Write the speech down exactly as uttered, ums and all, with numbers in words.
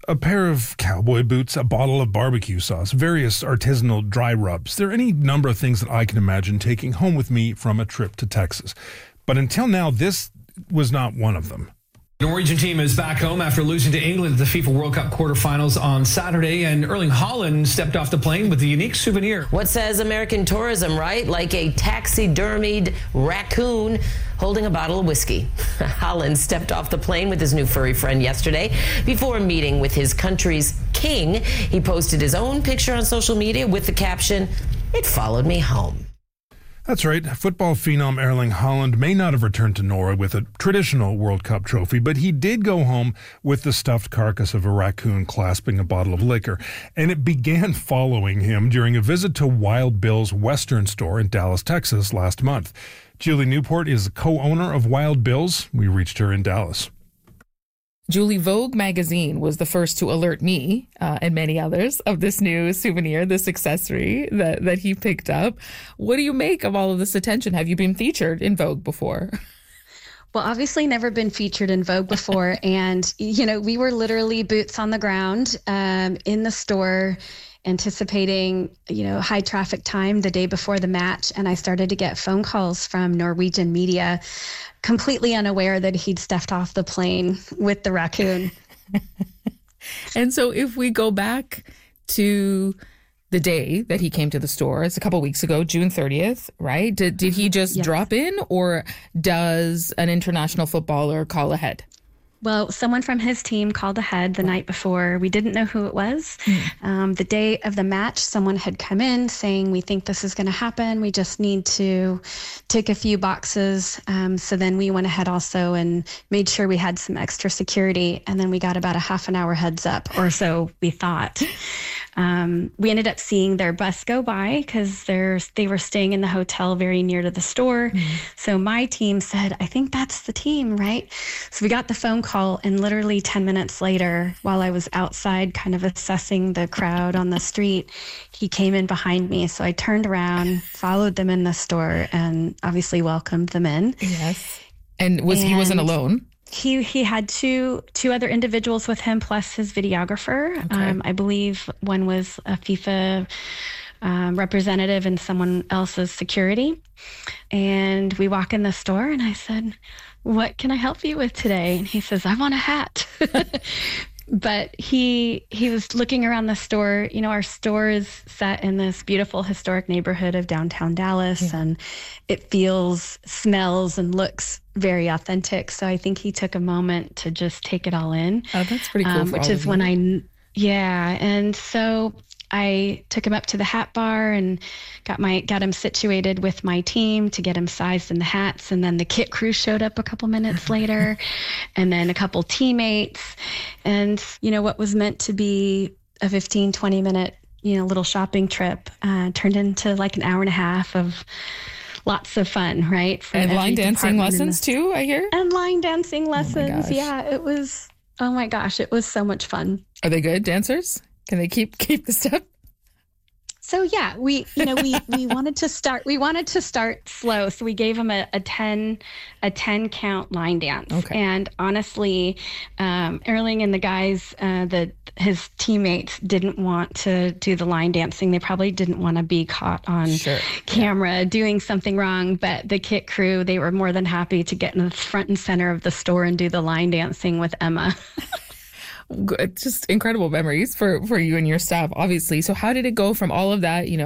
A pair of cowboy boots, a bottle of barbecue sauce, various artisanal dry rubs. There are any number of things that I can imagine taking home with me from a trip to Texas. But until now, this was not one of them. The Norwegian team is back home after losing to England at the FIFA World Cup quarterfinals on Saturday, and Erling Haaland stepped off the plane with a unique souvenir. What says American tourism, right? Like a taxidermied raccoon holding a bottle of whiskey. Haaland stepped off the plane with his new furry friend yesterday before meeting with his country's king. He posted his own picture on social media with the caption, "It followed me home." That's right. Football phenom Erling Haaland may not have returned to Norway with a traditional World Cup trophy, but he did go home with the stuffed carcass of a raccoon clasping a bottle of liquor. And it began following him during a visit to Wild Bill's Western store in Dallas, Texas last month. Julie Newport is the co-owner of Wild Bill's. We reached her in Dallas. Julie, Vogue magazine was the first to alert me uh, and many others of this new souvenir, this accessory that, that he picked up. What do you make of all of this attention? Have you been featured in Vogue before? Well, obviously never been featured in Vogue before. And, you know, we were literally boots on the ground um, in the store, anticipating, you know, high traffic time the day before the match. And I started to get phone calls from Norwegian media, completely unaware that he'd stepped off the plane with the raccoon. And so if we go back to the day that he came to the store, it's a couple weeks ago, June thirtieth, right? Did, did he just yes. drop in, or does an international footballer call ahead? Well, someone from his team called ahead the night before. We didn't know who it was. Mm. Um, the day of the match, someone had come in saying, "We think this is going to happen. We just need to tick a few boxes." Um, so then we went ahead also and made sure we had some extra security. And then we got about a half an hour heads up, or so we thought. Um, we ended up seeing their bus go by because they were staying in the hotel very near to the store. Mm. So my team said, "I think that's the team, right?" So we got the phone call, and literally ten minutes later, while I was outside kind of assessing the crowd on the street, he came in behind me. So I turned around, followed them in the store, and obviously welcomed them in. Yes. And was and he wasn't alone? He he had two two other individuals with him, plus his videographer. Okay. Um, I believe one was a FIFA um, representative and someone else's security. And we walk in the store, and I said, "What can I help you with today?" And he says, "I want a hat." But he he was looking around the store. You know, our store is set in this beautiful historic neighborhood of downtown Dallas, yeah. and it feels, smells, and looks very authentic. So I think he took a moment to just take it all in. Oh, that's pretty cool. Um, which is when I, yeah. And so I took him up to the hat bar and got my got him situated with my team to get him sized in the hats. And then the kit crew showed up a couple minutes later, and then a couple teammates. And, you know, what was meant to be a fifteen, twenty minute, you know, little shopping trip uh, turned into like an hour and a half of lots of fun, right? For and line dancing lessons the, too, I hear? And line dancing lessons. Oh yeah, it was, oh my gosh, it was so much fun. Are they good dancers? Can they keep keep the step? So yeah, we you know we we wanted to start we wanted to start slow, so we gave them a, a ten a ten count line dance. Okay. And honestly, um, Erling and the guys, uh, the his teammates didn't want to do the line dancing. They probably didn't want to be caught on sure. camera yeah. doing something wrong. But the kit crew, they were more than happy to get in the front and center of the store and do the line dancing with Emma. Just incredible memories for, for you and your staff, obviously. So how did it go from all of that, you know,